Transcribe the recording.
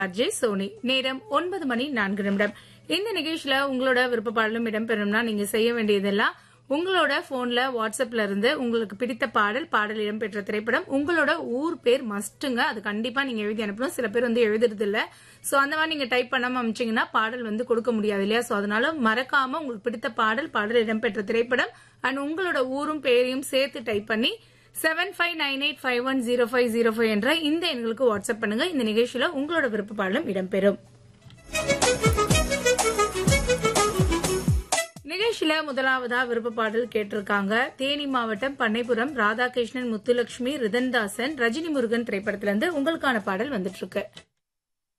RJ Sony. நேரம் 9:04. இந்த நிகழ்ச்சியில உங்களோட விருப்ப பாடலும் இடம்பெறும்னா நீங்க செய்ய வேண்டியதெல்லாம் உங்களோட போன்ல வாட்ஸ்அப்ல இருந்து உங்களுக்கு பிடித்த பாடல் இடம்பெற்ற திரைப்படம், உங்களோட ஊர் பேர் மஸ்ட்டுங்க. அது கண்டிப்பா நீங்க எழுதி அனுப்பணும். சில பேர் எழுதுறது இல்ல. சோ அந்த மாதிரி நீங்க டைப் பண்ணாம அமைச்சீங்கன்னா பாடல் கொடுக்க முடியாது இல்லையா? சோ அதனால மறக்காம உங்களுக்கு பிடித்த பாடல் இடம்பெற்ற திரைப்படம் அண்ட் உங்களோட ஊரும் பேரையும் சேர்த்து டைப் பண்ணி 7598510505 என்ற இந்த எண்களுக்கு வாட்ஸ்அப் பண்ணுங்க. இந்த நிகழ்ச்சியில உங்களோட விருப்ப பாடலும் இடம்பெறும். நிகழ்ச்சியில முதலாவதா விருப்ப பாடல் கேட்டிருக்காங்க. தேனி மாவட்டம் பண்ணைபுரம் ராதாகிருஷ்ணன், முத்துலட்சுமி, ரிதன்தாசன், ரஜினி முருகன் திரைப்படத்திலிருந்து உங்களுக்கான பாடல் வந்துட்டு இருக்கு.